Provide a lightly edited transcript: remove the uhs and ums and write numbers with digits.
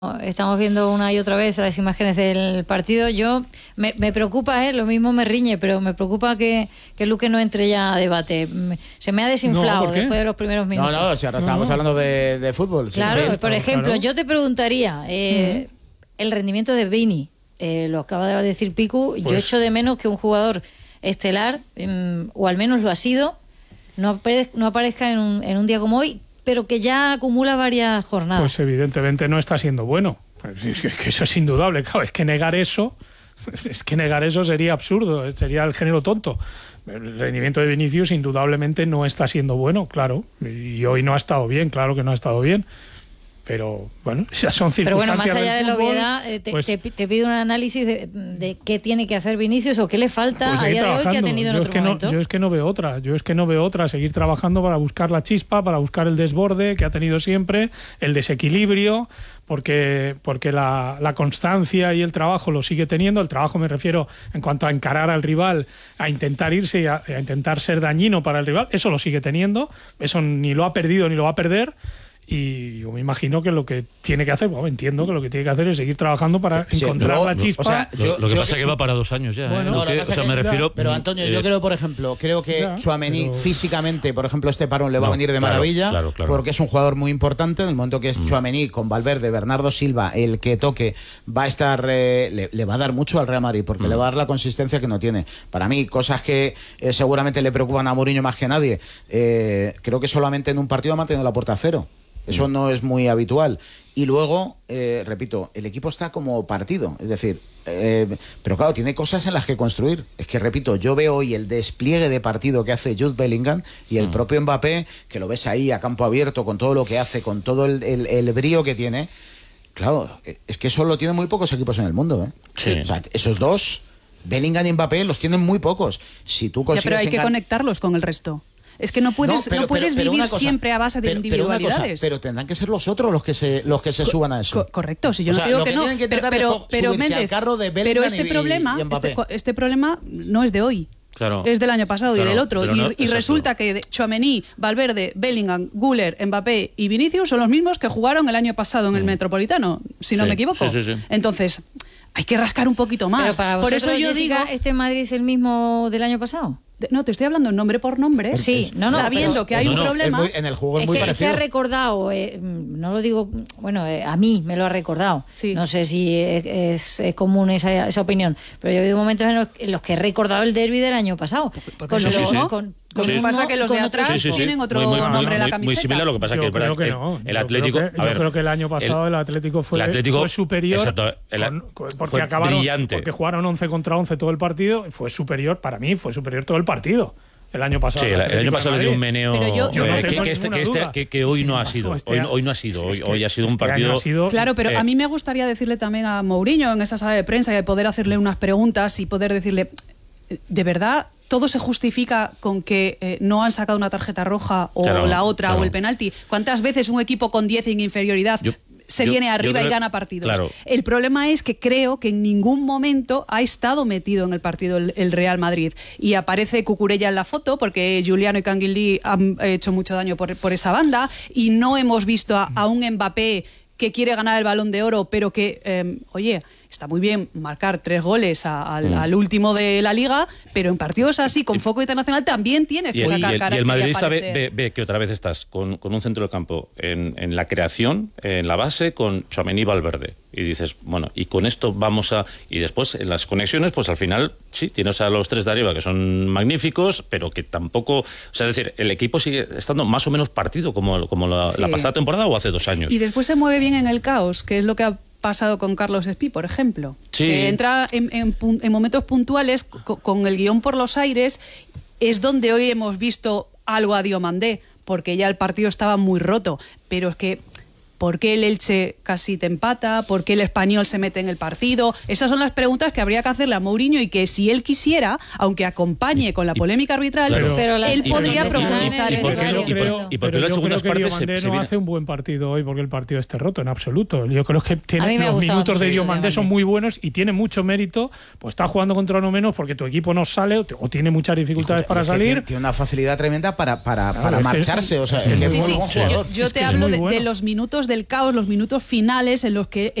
Estamos viendo una y otra vez las imágenes del partido. Yo me preocupa, lo mismo me riñe, pero me preocupa que Luque no entre ya a debate. Se me ha desinflado después de los primeros minutos. No, si ahora estábamos hablando de fútbol. Claro, por ejemplo, yo te preguntaría, el rendimiento de Vini, lo acaba de decir Picu, yo echo de menos que un jugador estelar, o al menos lo ha sido, no aparezca en un día como hoy, pero que ya acumula varias jornadas. Pues evidentemente no está siendo bueno. Es que eso es indudable, claro. Es que negar eso sería absurdo, sería el género tonto. El rendimiento de Vinicius indudablemente no está siendo bueno, claro. Y hoy no ha estado bien, claro que no ha estado bien. Pero bueno, esas son circunstancias. Pero bueno, más allá de la fútbol, obviedad, te pido un análisis de qué tiene que hacer Vinicius o qué le falta a día de hoy que ha tenido en otro momento. Yo es que no veo otra, seguir trabajando para buscar la chispa, para buscar el desborde que ha tenido siempre, el desequilibrio, porque la constancia y el trabajo lo sigue teniendo. El trabajo me refiero en cuanto a encarar al rival, a intentar irse y a intentar ser dañino para el rival, eso lo sigue teniendo, eso ni lo ha perdido ni lo va a perder. Y yo me imagino que lo que tiene que hacer, entiendo que lo que tiene que hacer es seguir trabajando para encontrar la chispa. O sea, lo que pasa es que va para 2 años ya. Bueno, me refiero. Pero Antonio, yo creo, por ejemplo, que Tchouaméni físicamente, por ejemplo, este parón le va a venir de maravilla, claro. Porque es un jugador muy importante. En el momento que es Tchouaméni con Valverde, Bernardo Silva, el que toque, va a estar, le va a dar mucho al Real Madrid, porque le va a dar la consistencia que no tiene. Para mí, cosas que seguramente le preocupan a Mourinho más que nadie. Creo que solamente en un partido ha mantenido la puerta a 0. Eso no es muy habitual. Y luego, repito, el equipo está como partido. Es decir, pero claro, tiene cosas en las que construir. Es que, repito, yo veo hoy el despliegue de partido que hace Jude Bellingham y el propio Mbappé, que lo ves ahí a campo abierto, con todo lo que hace, con todo el brío que tiene. Claro, es que eso lo tienen muy pocos equipos en el mundo, ¿eh? Sí. O sea, esos dos, Bellingham y Mbappé, los tienen muy pocos. Si tú consigues pero hay que conectarlos con el resto. Es que no puedes vivir siempre a base de individualidades. Pero tendrán que ser los otros los que se suban a eso. Correcto, si yo no digo que no. Pero Méndez, pero este problema no es de hoy. Claro. Es del año pasado y del otro. Y resulta que Tchouaméni, Valverde, Bellingham, Güler, Mbappé y Vinicius son los mismos que jugaron el año pasado en el Metropolitano, si no me equivoco. Sí. Entonces, hay que rascar un poquito más. Pero para vosotros, por eso yo digo, ¿este Madrid es el mismo del año pasado? No, te estoy hablando nombre por nombre. Sí, sabiendo que hay un problema. En el juego es muy parecido. Es que ha recordado, no lo digo, a mí me lo ha recordado. Sí. No sé si es común esa opinión, pero yo he habido momentos en los que he recordado el derbi del año pasado. Lo que pasa es que los de atrás tienen otro nombre en la camiseta. Muy similar, lo que pasa es que el Atlético... Yo creo que el año pasado el Atlético fue superior. Exacto, porque acabaron, brillante. Porque jugaron 11 contra 11 todo el partido, para mí fue superior todo el partido. El año pasado. Sí, el año pasado le dio un meneo que hoy no ha sido. Hoy no ha sido. Hoy ha sido un partido. Claro, pero a mí me gustaría decirle también a Mourinho en esa sala de prensa y poder hacerle unas preguntas y poder decirle, ¿de verdad todo se justifica con que no han sacado una tarjeta roja o la otra o el penalti? ¿Cuántas veces un equipo con 10 en inferioridad se viene arriba y gana partidos? Claro. El problema es que creo que en ningún momento ha estado metido en el partido el Real Madrid. Y aparece Cucurella en la foto porque Giuliano y Canguilí han hecho mucho daño por esa banda y no hemos visto a un Mbappé que quiere ganar el Balón de Oro, pero que, está muy bien marcar 3 goles al último de la Liga, pero en partidos así, con foco internacional, también tienes que sacar carácter. Y el madridista ve que otra vez estás con un centro del campo en la creación, en la base, con Tchouaméni y Valverde. Y dices, bueno, y con esto vamos a... Y después, en las conexiones, pues al final, sí, tienes a los 3 de arriba, que son magníficos, pero que tampoco... O sea, es decir, el equipo sigue estando más o menos partido como la pasada temporada o hace 2 años. Y después se mueve bien en el caos, que es lo que ha pasado con Carlos Espí, por ejemplo. Sí. Que entra en momentos puntuales con el guión por los aires. Es donde hoy hemos visto algo a Diomandé, porque ya el partido estaba muy roto. Pero es que, ¿por qué el Elche casi te empata? ¿Por qué el Español se mete en el partido? Esas son las preguntas que habría que hacerle a Mourinho y que si él quisiera, aunque acompañe con la polémica arbitral, él podría profundizar en eso. Y porque las segundas partes Diomandé no hace un buen partido hoy porque el partido esté roto, en absoluto. Yo creo que los minutos de Diomandé son muy buenos y tiene mucho mérito. Pues está jugando contra uno menos porque tu equipo no sale o tiene muchas dificultades para salir. Tiene una facilidad tremenda para marcharse. O sea, yo te hablo de los minutos del caos, los minutos finales en los que